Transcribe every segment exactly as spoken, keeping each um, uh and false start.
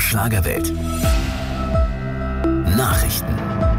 Schlagerwelt. Nachrichten.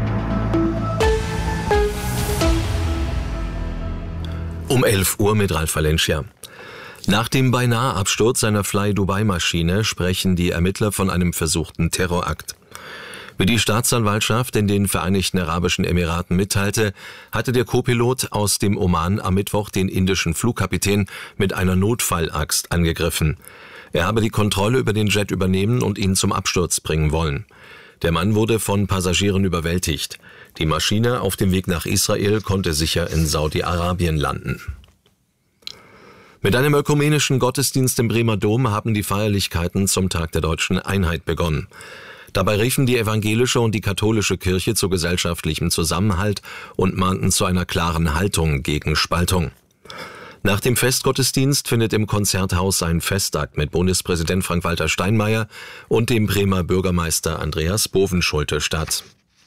Um elf Uhr mit Ralf Valencia. Nach dem Beinahe-Absturz einer Fly-Dubai-Maschine sprechen die Ermittler von einem versuchten Terrorakt. Wie die Staatsanwaltschaft in den Vereinigten Arabischen Emiraten mitteilte, hatte der Co-Pilot aus dem Oman am Mittwoch den indischen Flugkapitän mit einer Notfallaxt angegriffen. Er habe die Kontrolle über den Jet übernehmen und ihn zum Absturz bringen wollen. Der Mann wurde von Passagieren überwältigt. Die Maschine auf dem Weg nach Israel konnte sicher in Saudi-Arabien landen. Mit einem ökumenischen Gottesdienst im Bremer Dom haben die Feierlichkeiten zum Tag der Deutschen Einheit begonnen. Dabei riefen die evangelische und die katholische Kirche zu gesellschaftlichem Zusammenhalt und mahnten zu einer klaren Haltung gegen Spaltung. Nach dem Festgottesdienst findet im Konzerthaus ein Festakt mit Bundespräsident Frank-Walter Steinmeier und dem Bremer Bürgermeister Andreas Bovenschulte statt.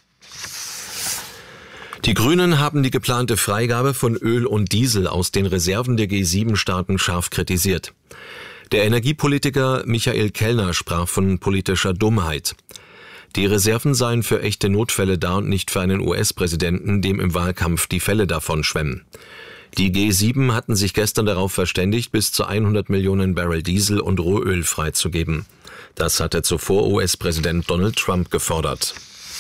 Die Grünen haben die geplante Freigabe von Öl und Diesel aus den Reserven der G sieben Staaten scharf kritisiert. Der Energiepolitiker Michael Kellner sprach von politischer Dummheit. Die Reserven seien für echte Notfälle da und nicht für einen U S-Präsidenten, dem im Wahlkampf die Fälle davon schwemmen. Die G sieben hatten sich gestern darauf verständigt, bis zu hundert Millionen Barrel Diesel und Rohöl freizugeben. Das hatte zuvor U S-Präsident Donald Trump gefordert.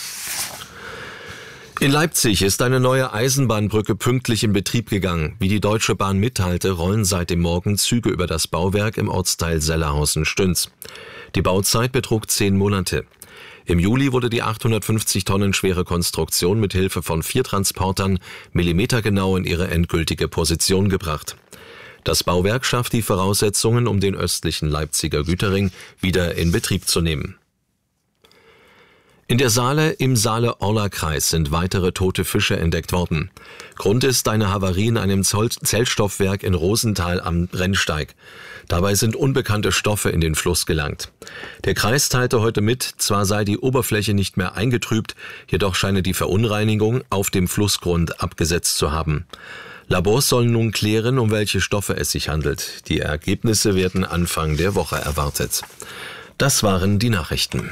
In Leipzig ist eine neue Eisenbahnbrücke pünktlich in Betrieb gegangen. Wie die Deutsche Bahn mitteilte, rollen seit dem Morgen Züge über das Bauwerk im Ortsteil Sellerhausen-Stünz. Die Bauzeit betrug zehn Monate. Im Juli wurde die achthundertfünfzig Tonnen schwere Konstruktion mit Hilfe von vier Transportern millimetergenau in ihre endgültige Position gebracht. Das Bauwerk schafft die Voraussetzungen, um den östlichen Leipziger Güterring wieder in Betrieb zu nehmen. In der Saale im Saale-Orla-Kreis sind weitere tote Fische entdeckt worden. Grund ist eine Havarie in einem Zellstoffwerk in Rosenthal am Rennsteig. Dabei sind unbekannte Stoffe in den Fluss gelangt. Der Kreis teilte heute mit, zwar sei die Oberfläche nicht mehr eingetrübt, jedoch scheine die Verunreinigung auf dem Flussgrund abgesetzt zu haben. Labors sollen nun klären, um welche Stoffe es sich handelt. Die Ergebnisse werden Anfang der Woche erwartet. Das waren die Nachrichten.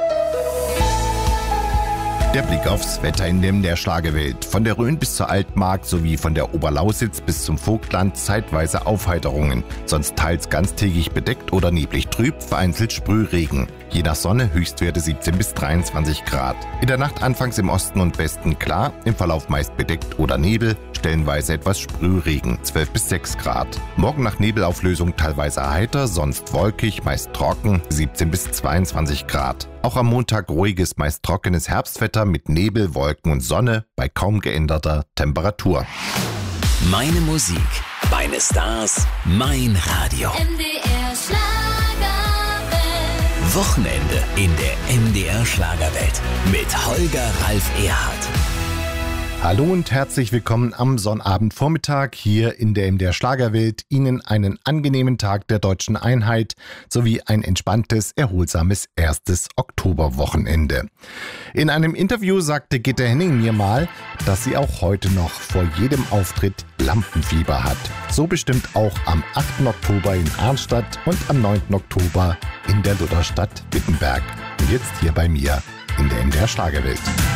Der Blick aufs Wetter in dem der Schlagerwelt. Von der Rhön bis zur Altmark sowie von der Oberlausitz bis zum Vogtland zeitweise Aufheiterungen. Sonst teils ganztägig bedeckt oder neblig trüb, vereinzelt Sprühregen. Je nach Sonne Höchstwerte siebzehn bis dreiundzwanzig Grad. In der Nacht anfangs im Osten und Westen klar, im Verlauf meist bedeckt oder Nebel, stellenweise etwas Sprühregen, zwölf bis sechs Grad. Morgen nach Nebelauflösung teilweise heiter, sonst wolkig, meist trocken, siebzehn bis zweiundzwanzig Grad. Auch am Montag ruhiges, meist trockenes Herbstwetter mit Nebel, Wolken und Sonne bei kaum geänderter Temperatur. Meine Musik, meine Stars, mein Radio. M D R Schlagerwelt. Wochenende in der M D R Schlagerwelt mit Holger Ralf Erhardt. Hallo und herzlich willkommen am Sonnabendvormittag hier in der M D R Schlagerwelt. Ihnen einen angenehmen Tag der Deutschen Einheit sowie ein entspanntes, erholsames erstes Oktoberwochenende. In einem Interview sagte Gitta Henning mir mal, dass sie auch heute noch vor jedem Auftritt Lampenfieber hat. So bestimmt auch am achten Oktober in Arnstadt und am neunten Oktober in der Lutherstadt Wittenberg. Und jetzt hier bei mir in der M D R Schlagerwelt.